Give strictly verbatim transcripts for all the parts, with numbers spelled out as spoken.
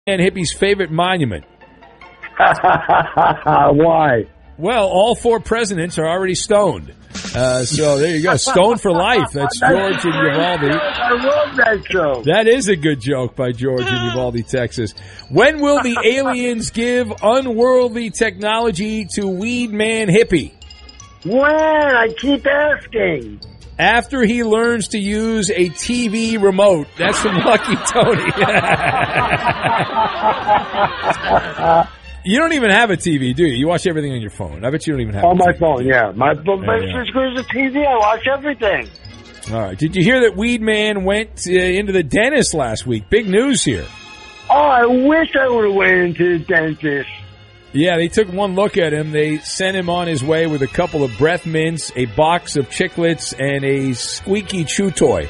And Hippie's favorite monument? Why? Well, all four presidents are already stoned. Uh, so there you go. Stoned for life. That's George in Uvalde. I love that joke. That is a good joke by George in Uvalde, Texas. When will the aliens give unworldly technology to Weed Man Hippie? When? I keep asking. After he learns to use a T V remote. That's from Lucky Tony. You don't even have a T V, do you? You watch everything on your phone. I bet you don't even have on a my T V. phone, yeah. My phone Yeah, yeah. screws the T V. I watch everything. All right. Did you hear that Weed Man went uh, into the dentist last week? Big news here. Oh, I wish I would have went into the dentist. Yeah, they took one look at him. They sent him on his way with a couple of breath mints, a box of chiclets, and a squeaky chew toy.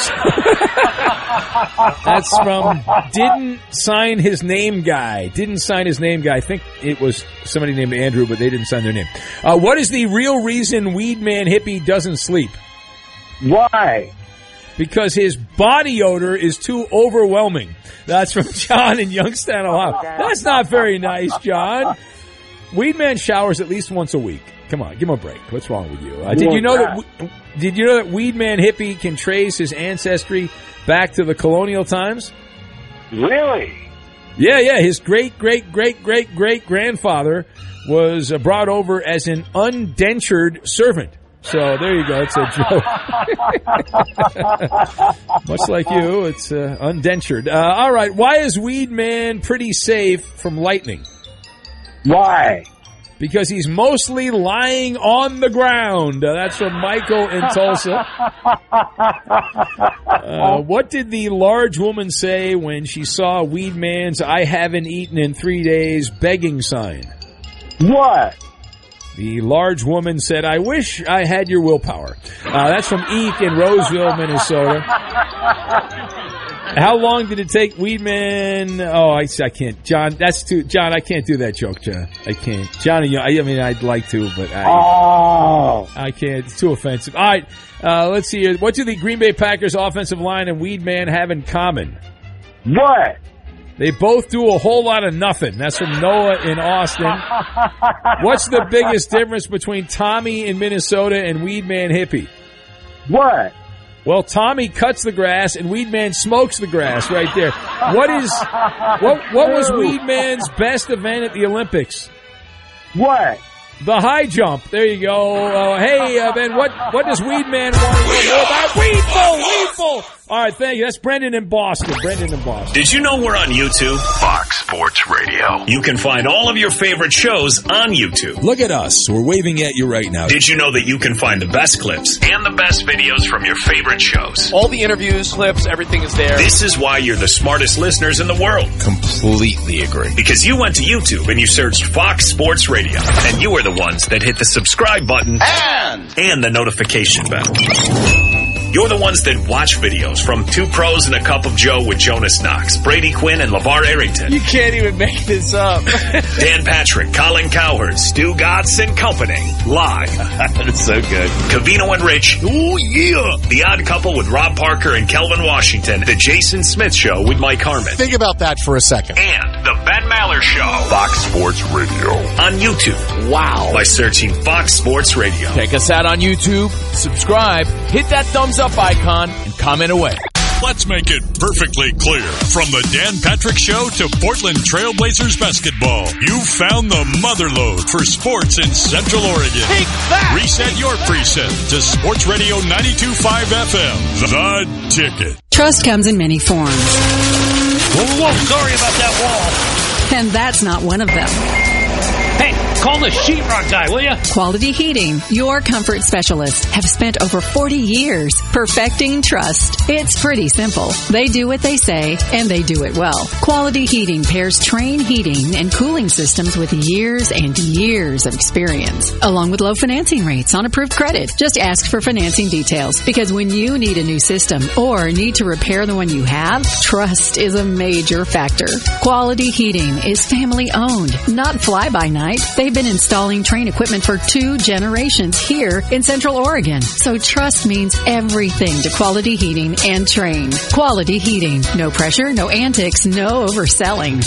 That's from Didn't Sign His Name Guy. Didn't Sign His Name Guy. I think it was somebody named Andrew, but they didn't sign their name. Uh, what is the real reason Weed Man Hippie doesn't sleep? Why? Because his body odor is too overwhelming. That's from John in Youngstown, Ohio. That's not very nice, John. Weed Man showers at least once a week. Come on, give him a break. What's wrong with you? Uh, did you know that? Did you know that Weed Man Hippie can trace his ancestry back to the colonial times? Really? Yeah, yeah. His great, great, great, great, great grandfather was uh, brought over as an undentured servant. So there you go. It's a joke. Much like you, it's uh, undentured. Uh, all right. Why is Weed Man pretty safe from lightning? Why? Because he's mostly lying on the ground. Uh, that's from Michael in Tulsa. Uh, what did the large woman say when she saw Weed Man's "I haven't eaten in three days" begging sign? What? The large woman said, "I wish I had your willpower." Uh, that's from Eek in Roseville, Minnesota. How long did it take Weed Man? Oh, I, I can't. John, that's too. John, I can't do that joke, John. I can't. John, I, I mean, I'd like to, but I, oh. I can't. It's too offensive. All right, uh, let's see here. What do the Green Bay Packers offensive line and Weed Man have in common? What? They both do a whole lot of nothing. That's from Noah in Austin. What's the biggest difference between Tommy in Minnesota and Weed Man Hippie? What? Well, Tommy cuts the grass and Weed Man smokes the grass right there. What is what what was Weed Man's best event at the Olympics? What? The high jump. There you go. Uh, hey, uh, Ben, what, what does Weed Man want to know more about? Weedful! Weedful! All right, thank you. That's Brendan in Boston. Brendan in Boston. Did you know we're on YouTube? Fox Sports Radio. You can find all of your favorite shows on YouTube. Look at us. We're waving at you right now. Did you know that you can find the best clips and the best videos from your favorite shows? All the interviews, clips, everything is there. This is why you're the smartest listeners in the world. Completely agree. Because you went to YouTube and you searched Fox Sports Radio. And you are the ones that hit the subscribe button And, and the notification bell. You're the ones that watch videos from Two Pros and a Cup of Joe with Jonas Knox, Brady Quinn, and LeVar Arrington. you can't even make this up. Dan Patrick, Colin Cowherd, Stu Gatz and Company. Live. That is so good. Covino and Rich. Oh, yeah. The Odd Couple with Rob Parker and Kelvin Washington. The Jason Smith Show with Mike Harmon. Think about that for a second. And the Ben Maller Show. Fox Sports Radio. On YouTube. Wow. By searching Fox Sports Radio. Check us out on YouTube, subscribe, hit that thumbs up icon, and comment away. Let's make it perfectly clear. From the Dan Patrick Show to Portland Trailblazers basketball, you found the motherlode for sports in Central Oregon. Take that! Reset your preset to Sports Radio ninety-two point five F M. The Ticket. Trust comes in many forms. Whoa, whoa, sorry about that wall. And that's not one of them. Hey, call the sheetrock guy, will you? Quality Heating, your comfort specialists, have spent over forty years perfecting trust. It's pretty simple. They do what they say, and they do it well. Quality Heating pairs Trane heating and cooling systems with years and years of experience, along with low financing rates on approved credit. Just ask for financing details, because when you need a new system or need to repair the one you have, trust is a major factor. Quality Heating is family owned, not fly-by-night. They've been installing Trane equipment for two generations here in Central Oregon. So trust means everything to Quality Heating and Trane. Quality Heating. No pressure, no antics, no overselling.